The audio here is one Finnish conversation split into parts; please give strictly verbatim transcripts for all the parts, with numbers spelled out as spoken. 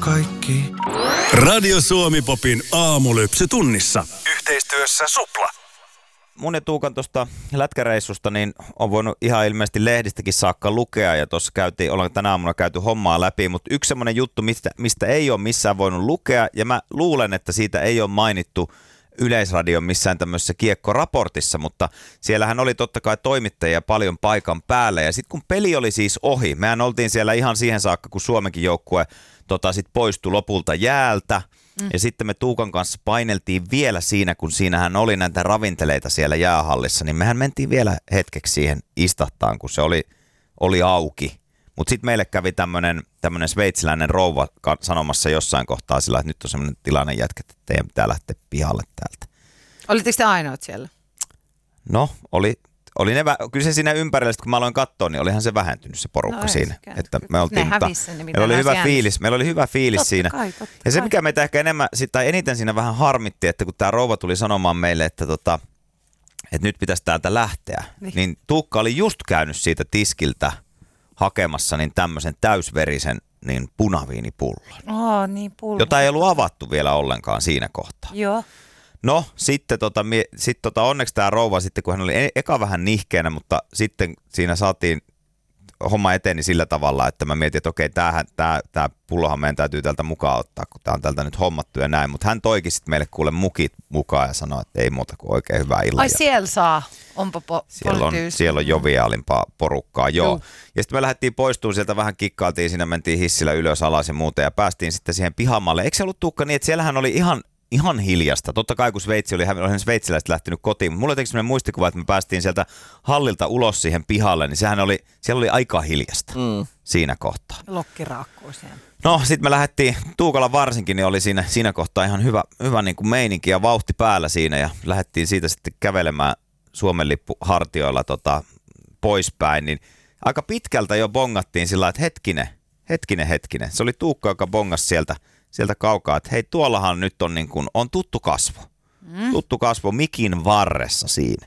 kaikki. Radio Suomi Popin aamulypsy tunnissa. Yhteistyössä Supla. Mun ja Tuukan tuosta lätkäreissusta niin on voinut ihan ilmeisesti lehdistäkin saakka lukea ja tuossa käytiin, ollaan tänä aamuna käyty hommaa läpi, mutta yksi semmoinen juttu, mistä, mistä ei ole missään voinut lukea ja mä luulen, että siitä ei ole mainittu Yleisradion missään tämmöisessä kiekkoraportissa, mutta siellähän oli totta kai toimittajia paljon paikan päällä ja sitten kun peli oli siis ohi, mehän oltiin siellä ihan siihen saakka, kun Suomenkin joukkue tota, sit poistui lopulta jäältä. Mm. Ja sitten me Tuukan kanssa paineltiin vielä siinä, kun siinähän oli näitä ravinteleita siellä jäähallissa, niin mehän mentiin vielä hetkeksi siihen istahtaan, kun se oli, oli auki. Mutta sitten meille kävi tämmöinen tämmönen sveitsiläinen rouva sanomassa jossain kohtaa sillä, että nyt on semmoinen tilanne jätket, että teidän pitää lähteä pihalle täältä. Olitteko te ainoat siellä? No, oli... Oli ne, kyllä se siinä ympärillä, kun mä aloin katsoa, niin olihan se vähentynyt se porukka no siinä. Että me oltiin, mutta meillä oli hyvä fiilis, meillä oli hyvä fiilis totta siinä. Kai, ja se, mikä meitä ehkä enemmän, tai eniten siinä vähän harmitti, että kun tämä rouva tuli sanomaan meille, että, tota, että nyt pitäisi täältä lähteä, niin. niin Tuukka oli just käynyt siitä tiskiltä hakemassa niin tämmöisen täysverisen niin punaviinipullon. Oh, niin pullon. Jota ei ollut avattu vielä ollenkaan siinä kohtaa. Joo. No sitten tota, sit tota, onneksi tämä rouva sitten, kun hän oli eka vähän nihkeänä, mutta sitten siinä saatiin homma eteni sillä tavalla, että mä mietin, että okei, tämähän, tää, tää pullohan meidän täytyy tältä mukaan ottaa, kun tää on tältä nyt hommattu ja näin. Mutta hän toikin sitten meille kuule mukit mukaan ja sanoi, että ei muuta kuin oikein hyvää illaa. Ai siellä saa, onpa po- siellä on, siellä on joviaalimpaa porukkaa, joo. joo. Ja sitten me lähdettiin poistumaan sieltä, vähän kikkailtiin, siinä mentiin hissillä ylös alas ja muuta ja päästiin sitten siihen pihamaalle. Eikö se ollut Tuukka niin, että siellähän oli ihan... Ihan hiljasta. Totta kai kun Sveitsi oli, olihan sveitsiläiset lähtenyt kotiin, mutta mulla oli sellainen muistikuva, että me päästiin sieltä hallilta ulos siihen pihalle, niin sehän oli, siellä oli aika hiljasta mm. siinä kohtaa. Lokkiraakkuus siellä. No sit me lähdettiin, Tuukalla varsinkin, niin oli siinä, siinä kohtaa ihan hyvä, hyvä niin kuin meininki ja vauhti päällä siinä ja lähdettiin siitä sitten kävelemään Suomen lippu hartioilla tota, poispäin, niin aika pitkältä jo bongattiin sillä, että hetkinen, hetkinen, hetkinen. Se oli Tuukka, joka bongasi sieltä sieltä kaukaa, että hei, tuollahan nyt on, niin kuin, on tuttu kasvo. Mm. Tuttu kasvo mikin varressa siinä.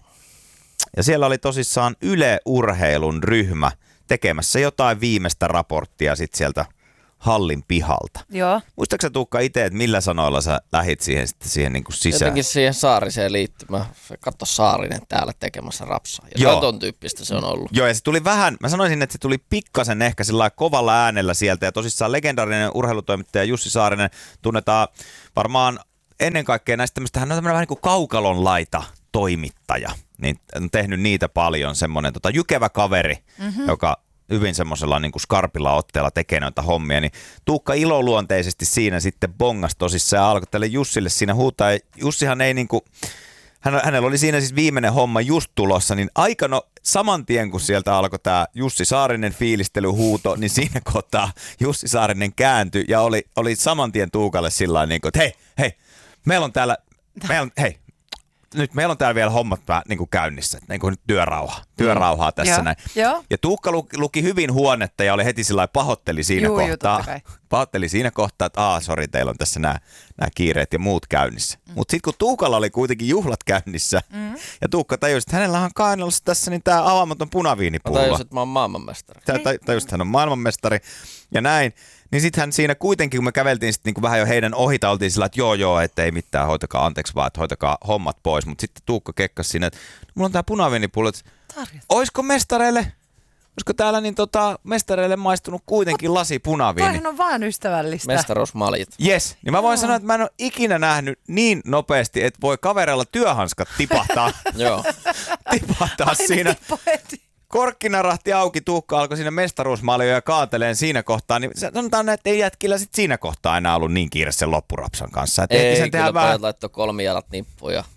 Ja siellä oli tosissaan Yle Urheilun ryhmä tekemässä jotain viimeistä raporttia sit sieltä hallin pihalta. Joo. Muistaaksä Tuukka itse, että millä sanoilla sä lähit siihen, sitten siihen niin kuin sisään? Jotenkin siihen Saariseen liittymään. Katso Saarinen täällä tekemässä rapsaa. Ja ton tyyppistä se on ollut. Joo, ja se tuli vähän, mä sanoisin, että se tuli pikkasen ehkä sillä kovalla äänellä sieltä. Ja tosissaan legendaarinen urheilutoimittaja Jussi Saarinen tunnetaan varmaan ennen kaikkea näistä tämmöistä, hän on tämmöinen vähän niin kuin kaukalon laita toimittaja. Niin on tehnyt niitä paljon, semmoinen tota, jykevä kaveri, mm-hmm. joka hyvin semmoisella niin kuin skarpilla otteella tekee noita hommia, niin Tuukka iloluonteisesti siinä sitten bongas tosissaan ja alkoi tälle Jussille siinä huutaa. Ja Jussihan ei niin kuin, hän, hänellä oli siinä siis viimeinen homma just tulossa, niin aika no saman tien kun sieltä alkoi tämä Jussi Saarinen fiilistelyhuuto, niin siinä kohtaa Jussi Saarinen kääntyi ja oli, oli saman tien Tuukalle sillä niin kuin, että hei, hei, meillä on täällä, meillä on, hei, nyt meillä on täällä vielä hommat niin kuin käynnissä, niin kuin nyt työrauha, työrauhaa mm. tässä Joo. näin. Joo. Ja Tuukka luki, luki hyvin huonetta ja oli heti sillä pahoitteli siinä Juu, kohtaa. Pahoitteli siinä kohtaa, että aah, sori, teillä on tässä nämä, nämä kiireet ja muut käynnissä. Mm. Mutta sitten kun Tuukalla oli kuitenkin juhlat käynnissä mm. ja Tuukka tajusi, että hänellä on kainalossa tässä niin tämä avaamaton punaviinipullo. Mä tajusin, että mä oon maailmanmestari. Tajusin, että hän on maailmanmestari ja näin. Niin sitten hän siinä kuitenkin, kun me käveltiin sitten niinku vähän jo heidän ohita, oltiin sillä, että joo joo, että ei mitään, hoitakaa anteeksi vaan, että hoitakaa hommat pois. Mutta sitten Tuukka kekkasi siinä, että mulla on tää punaviinipullo, että oisko mestareille, olisiko täällä niin tota, mestareille maistunut kuitenkin lasi punaviini? Toihan on vaan ystävällistä. Mestaruusmaljat. Jes, niin mä voin sanoa, että mä en ole ikinä nähnyt niin nopeasti, että voi kavereilla työhanskat tipahtaa. Joo. tipahtaa siinä. Korkkinarahti auki, Tuukka alkoi siinä mestaruusmaljoja kaateleen siinä kohtaa, niin sanotaan, että ei jätkillä sit siinä kohtaa enää ollut niin kiire sen loppurapsan kanssa. Et ei, sen kyllä vähän... pojat laittoi kolmijalat nippuun ja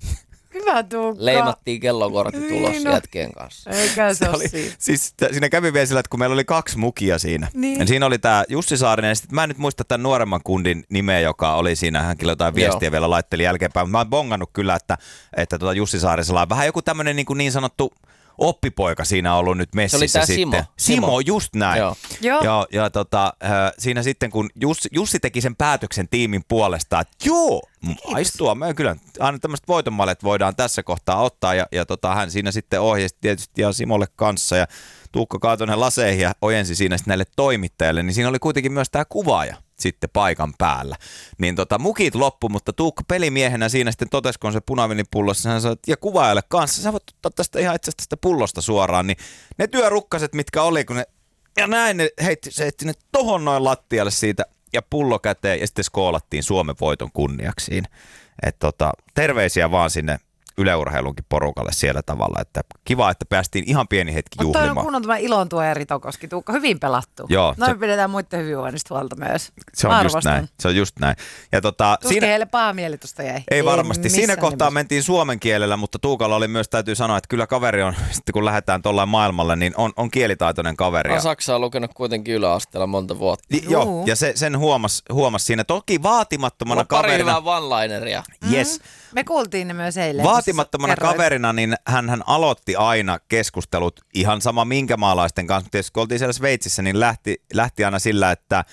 hyvä Tuukka. Leimattiin kellokortti niin tulos no. jätkien kanssa. Eikä se ole oli, siinä. Siis siinä kävi vielä sillä, että kun meillä oli kaksi mukia siinä. Niin. Ja siinä oli tää Jussi Saarinen ja sitten mä en nyt muista tämän nuoremman kundin nimeä, joka oli siinä. Hänkin jotain viestiä Joo. vielä laitteli jälkeenpäin. Mä oon bongannut kyllä, että, että tuota Jussi Saarisella on vähän joku tämmönen niin, niin sanottu oppipoika siinä on ollut nyt messissä se oli sitten. Simo. Simo, Simo, just näin. Joo. Joo. Ja, ja tota, siinä sitten kun Jussi, Jussi teki sen päätöksen tiimin puolesta, että joo, maistua, me kyllä aina tämmöiset voitonmallet voidaan tässä kohtaa ottaa ja, ja tota, hän siinä sitten ohjasi tietysti ja Simolle kanssa ja Tuukka kaatoi ne laseihin ja ojensi siinä sitten näille toimittajille, niin siinä oli kuitenkin myös tämä kuvaaja sitten paikan päällä. Niin tota, mukit loppu, mutta Tuukka pelimiehenä siinä sitten totesi, kun on se punaviinipullossa, hän sanoi, että ja kuvaajalle kanssa, sä voit ottaa tästä ihan itse asiassa tästä pullosta suoraan, niin ne työrukkaset, mitkä oli, kun ne, ja näin ne heitti, se heitti ne tohon noin lattialle siitä, ja pullo käteen, ja sitten skoolattiin Suomen voiton kunniaksiin. Et tota, terveisiä vaan sinne yleurheilunkin porukalle siellä tavalla, että kiva, että päästiin ihan pieni hetki juhlimaan. Mutta toi on kunnon tämä Ilontuo Ritokoski, Tuukka, hyvin pelattu. Joo. Noin se, pidetään muiden hyvinvoinnista huolta myös. Se on just näin, se on just näin. Ja tota, Tuskin siinä, heille paha mieli tuosta jäi. Ei, ei varmasti. Siinä kohtaa nimessä. mentiin suomen kielellä, mutta Tuukalla oli myös, täytyy sanoa, että kyllä kaveri on, sitten kun lähdetään tuollain maailmalle, niin on, on kielitaitoinen kaveri. Mä Saksaa lukenut kuitenkin yläasteella monta vuotta. Di, joo, ja se, sen huomasi huomas siinä. Toki vaatimattomana Mulla pari kaverina. hyvää one-lineria. Yes. Mm, me kuultiin ne myös eilen. Vaatimattomana kaverina, niin hän, hän aloitti aina keskustelut ihan sama minkä maalaisten kanssa. Tietysti kun oltiin siellä Sveitsissä, niin lähti, lähti aina sillä, että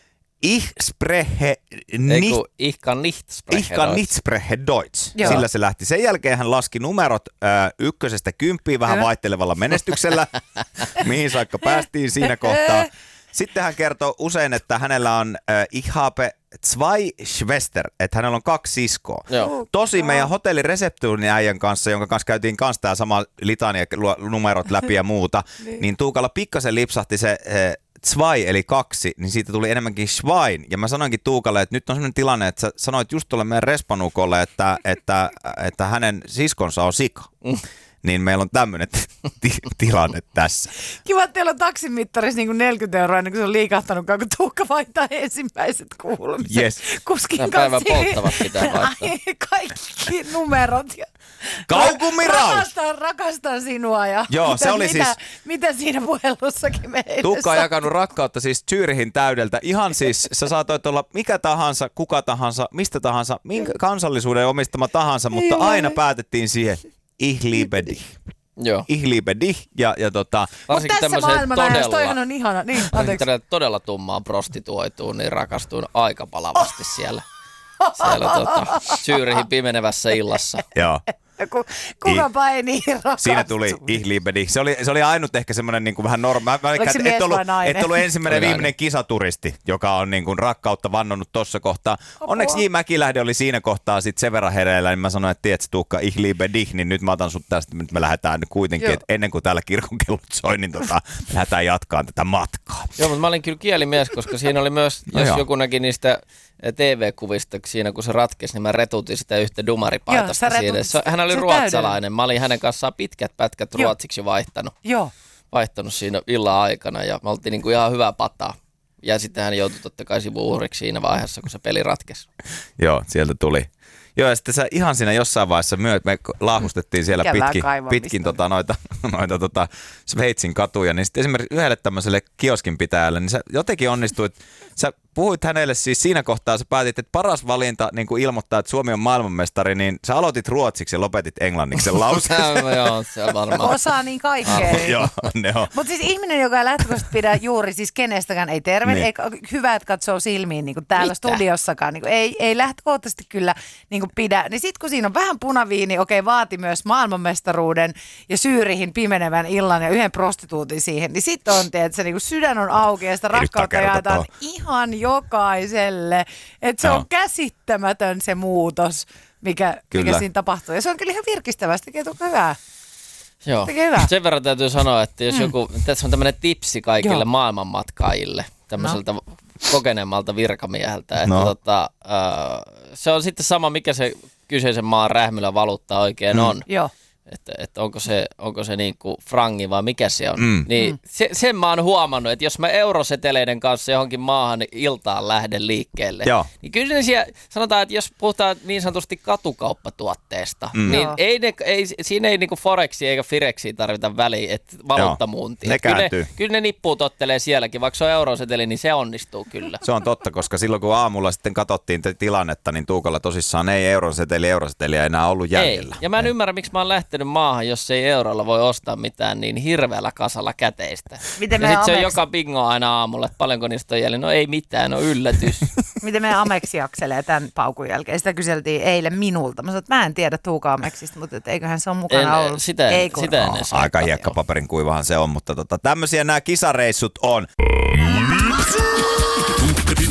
Ich spreche nicht, Eiku, ich kann nicht spreche ich kann nicht spreche Deutsch. Joo. Sillä se lähti. Sen jälkeen hän laski numerot äh, ykkösestä kymppiin vähän vaihtelevalla menestyksellä, mihin saakka päästiin siinä kohtaa. Sitten hän kertoo usein, että hänellä on äh, ich habe zwei Schwester, että hänellä on kaksi siskoa. Joo. Tosi meidän hotellireseptuurin äijän kanssa, jonka kanssa käytiin kanssa tämä sama litania numerot läpi ja muuta, niin Tuukalla pikkasen lipsahti se äh, zwei eli kaksi, niin siitä tuli enemmänkin schwein. Ja mä sanoinkin Tuukalle, että nyt on sellainen tilanne, että sä sanoit just tuolle meidän respanukolle, että, että, että hänen siskonsa on sika. Mm. Niin meillä on tämmöinen t- tilanne tässä. Kiva, että teillä on taksimittarissa niin kuin neljäkymmentä euroa ennen kuin se on liikahtanutkaan, kun Tuukka vaihtaa ensimmäiset kuulumiset. Yes. Kuskin Tämän kanssa. päivän polttavat pitää vaihtaa. Ai, kaikki numerot. Ja Kaukumiraus! Rakastan, rakastan sinua. Ja Joo, mitä, se oli mitä, siis- Mitä siinä puhelussakin meille Tuukka on saa? jakanut rakkautta siis Zyrihin täydeltä. Ihan siis, sä saatoit olla mikä tahansa, kuka tahansa, mistä tahansa, minkä kansallisuuden omistama tahansa, mutta Joo. aina päätettiin siihen, ich liebe dich. Joo. Ich liebe dich. Ja, ja tota, Varsinkin Tässä tämmöiseen maailmanajassa toihan todella, on ihana. Niin, varsinkin anteeksi. tälle todella tummaan prostituoituun, niin rakastuin aika palavasti siellä. Siellä tota, Zyrihin pimenevässä illassa. joo. Ku, kukapa ei niin rakastu. Siinä tuli Ich liebe dich. Se oli, se oli ainut ehkä semmoinen niin kuin vähän normaali. Mä Oliko se et, mies et, ollut, vai nainen? et ollut ensimmäinen Oli nainen. viimeinen kisaturisti, joka on niin kuin rakkautta vannonut tossa kohtaa. Onneksi J. Mäkilähde oli siinä kohtaa sit sen verran hereillä, niin mä sanoin, että tiedätkö Tuukka, Ich liebe dich, niin nyt mä otan sut tästä, nyt me lähdetään kuitenkin, että ennen kuin täällä kirkonkellot soi, niin tota, me lähdetään jatkaan tätä matkaa. Joo, mutta mä olin kyllä kielimies, koska siinä oli myös, No jos joo. joku näki niistä T V-kuvista, siinä kun se ratkesi, niin mä retutin sitä yhtä Joo, dumaripaitasta sä siinä. retutit Se, hän oli se ruotsalainen. Mä olin hänen kanssaan pitkät pätkät Joo. ruotsiksi vaihtanut, Joo. vaihtanut siinä illan aikana ja me oltiin niinku ihan hyvä pataa. Ja sitten hän joutui totta kai sivu-uhriksi siinä vaiheessa, kun se peli ratkesi. Joo, sieltä tuli. Joo, ja sitten sä ihan siinä jossain vaiheessa myöt, me laahustettiin siellä Ikävää pitkin, kaivamista. pitkin tota, noita, noita tota, Sveitsin katuja, niin sitten esimerkiksi yhdelle tämmöiselle kioskin pitäjälle, niin sä jotenkin onnistuit, sä puhuit hänelle siis siinä kohtaa, sä päätit, että paras valinta niin kuin ilmoittaa, että Suomi on maailmanmestari, niin sä aloitit ruotsiksi ja lopetit englanniksi sen lauseen. Joo, se on varmaan. Osaa niin kaikkea. Joo, ne on. Mutta siis ihminen, joka ei lähtökohtaisesti pidä juuri siis kenestäkään, ei terve, Niin. ei hyvä, että katsoo silmiin niin kuin täällä Mitä? studiossakaan, niin kuin ei, ei lähtökohtaisesti kyllä niin kuin pidä. Niin sitten kun siinä on vähän punaviini, okei, vaati myös maailmanmestaruuden ja Zyrihin pimenevän illan ja yhden prostituutin siihen, niin sitten on, että se niin kuin sydän on auki ja sitä Ei nyt rakkautta takerrota jaetaan tuohon. ihan jokaiselle. Että se Joo. on käsittämätön se muutos, mikä, Kyllä. mikä siinä tapahtuu. Ja se on kyllä ihan virkistävää, se tekee hyvää. Joo. Tekee hyvä. Sen verran täytyy sanoa, että jos joku, tässä on tämmöinen tipsi kaikille Joo. maailmanmatkaajille, tämmöiseltä kokeneemmalta virkamieheltä, että No. tota, äh, se on sitten sama, mikä se kyseisen maan rähmylä valuutta oikein on. Joo. Että, että onko se, onko se niin kuin frangi vai mikä se on. Mm. Niin Mm. se, sen mä oon huomannut, että jos mä euroseteleiden kanssa johonkin maahan iltaan lähden liikkeelle, Joo. niin kyllä ne siellä, sanotaan, että jos puhutaan niin sanotusti katukauppatuotteesta, Mm. niin Joo. ei ne, ei, siinä ei niinku Forexia eikä Firexia tarvita väliä, että valuuttamuuntia. Ne Että kyllä, kääntyy. ne, kyllä ne nippuu tottelee sielläkin, vaikka se on euroseteli, niin se onnistuu kyllä. Se on totta, koska silloin kun aamulla sitten katsottiin te- tilannetta, niin Tuukalla tosissaan ei euroseteli, euroseteliä enää ollut jäljellä. Ei. Ja mä en ymmärrä, miksi mä oon lähtenyt maahan, jos ei eurolla voi ostaa mitään niin hirveällä kasalla käteistä. Miten Ja me sit se on Amex- joka bingo aina aamulla, että paljonko niistä on jäljellä. No ei mitään, no yllätys. Miten meidän Ameksi jakselee tämän paukun jälkeen? Sitä kyseltiin eilen minulta. Mä sanoin, että mä en tiedä Tuuka Ameksista, mutta et eiköhän se ole mukana En- ollut. sitä en- Ei kun- sitä en Oh, edes aika ole. hiekkapaperin kuivahan se on, mutta tota, tämmöisiä nämä kisareissut on. Tuhkatin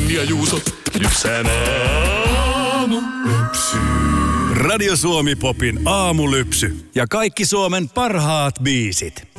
Nyman ja Juuso. Lypsää aamulypsy. Radio Suomi Popin aamulypsy. Ja kaikki Suomen parhaat biisit.